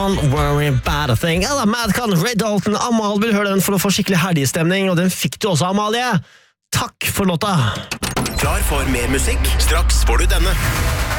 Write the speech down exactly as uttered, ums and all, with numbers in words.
Don't worry about a thing. Ja da, Madcon, Ray Dalton, Amalie vil høre den for å få skikkelig helgestemning, og den fikk du også, Amalie. Takk for låta. Klar for mer musikk? Straks får du denne.